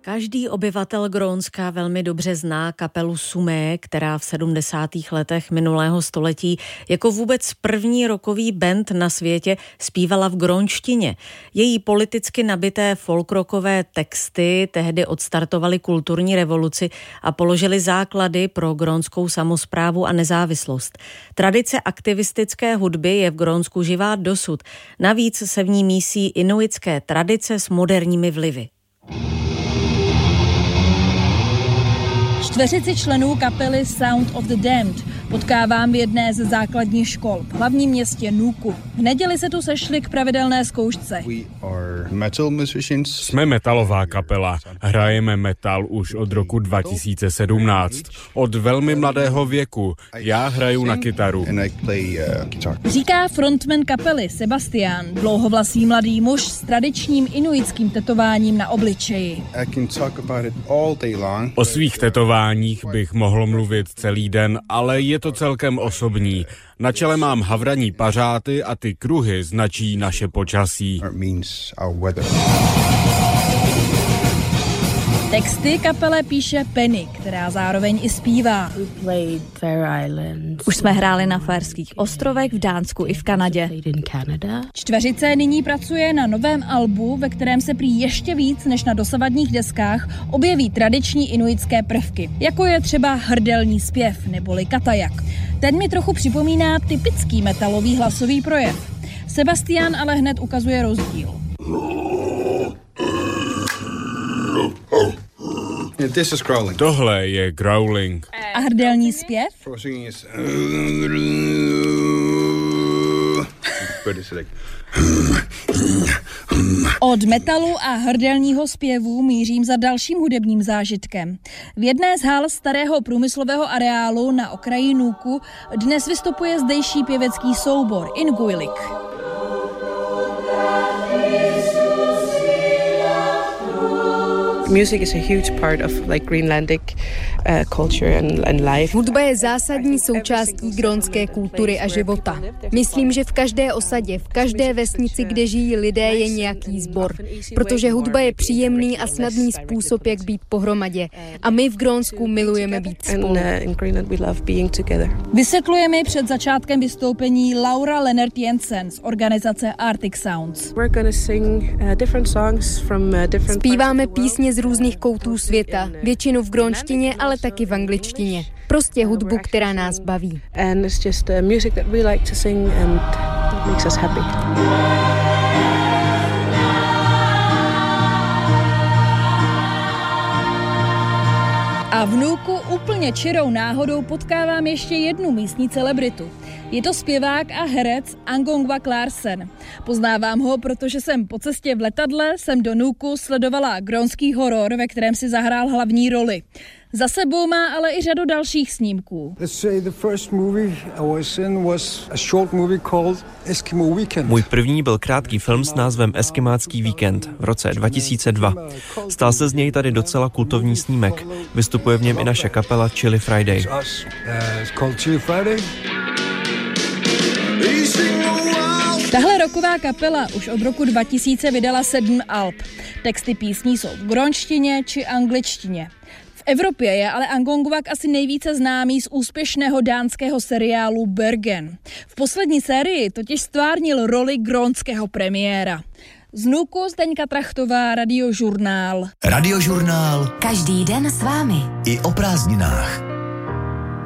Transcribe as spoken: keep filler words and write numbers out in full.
Každý obyvatel Grónska velmi dobře zná kapelu Sumé, která v sedmdesátých letech minulého století jako vůbec první rockový band na světě zpívala v grónštině. Její politicky nabité folkrockové texty tehdy odstartovaly kulturní revoluci a položily základy pro grónskou samosprávu a nezávislost. Tradice aktivistické hudby je v Grónsku živá dosud. Navíc se v ní mísí inuitské tradice s moderními vlivy. Čtveřici členů kapely Sound of the Damned potkávám v jedné ze základních škol v hlavním městě Nuuku. V neděli se tu sešli k pravidelné zkoušce. Jsme metalová kapela. Hrajeme metal už od roku dva tisíce sedmnáct. Od velmi mladého věku. Já hraju na kytaru. Říká frontman kapely Sebastian, dlouhovlasý mladý muž s tradičním inuitským tetováním na obličeji. O svých tetováních bych mohl mluvit celý den, ale je to celkem osobní. Na čele mám havraní pařáty a ty kruhy značí naše počasí. Texty kapele píše Penny, která zároveň i zpívá. Už jsme hráli na Faerských ostrovech, v Dánsku i v Kanadě. Čtveřice nyní pracuje na novém albu, ve kterém se prý ještě víc než na dosavadních deskách objeví tradiční inuitské prvky, jako je třeba hrdelní zpěv neboli katajak. Ten mi trochu připomíná typický metalový hlasový projev. Sebastian ale hned ukazuje rozdíl. Tohle je growling. A hrdelní zpěv? Od metalu a hrdelního zpěvu mířím za dalším hudebním zážitkem. V jedné z hal starého průmyslového areálu na okraji Nuuku dnes vystupuje zdejší pěvecký soubor Inuilik. Music is a huge part of like Greenlandic uh, culture and, and life. Hudba je zásadní součástí grónské kultury a života. Myslím, že v každé osadě, v každé vesnici, kde žijí lidé, je nějaký sbor. Protože hudba je příjemný a snadný způsob, jak být pohromadě. A my v Grónsku milujeme být spolu. Vysvětluje mi před začátkem vystoupení Laura Lennart Jensen z organizace Arctic Sounds. Zpíváme písně z různých koutů světa, většinu v grónštině, ale taky v angličtině. Prostě hudbu, která nás baví. And it's just uh, music that we like to sing and that makes us happy. A v Nuuku úplně čirou náhodou potkávám ještě jednu místní celebritu. Je to zpěvák a herec Angongwak Larsen. Poznávám ho, protože jsem po cestě v letadle sem do Nuuku sledovala grónský horor, ve kterém si zahrál hlavní roli. Za sebou má ale i řadu dalších snímků. Můj první byl krátký film s názvem Eskimácký víkend v roce dva tisíce dva. Stal se z něj tady docela kultovní snímek. Vystupuje v něm i naše kapela Chili Friday. Tahle rocková kapela už od roku dva tisíce vydala sedm alb. Texty písní jsou v grónštině či angličtině. V Evropě je ale Angongwak asi nejvíce známý z úspěšného dánského seriálu Bergen. V poslední sérii totiž stvárnil roli grónského premiéra. Z Nuuku Zdeňka Trachtová, Radiožurnál. Radiožurnál. Každý den s vámi. I o prázdninách.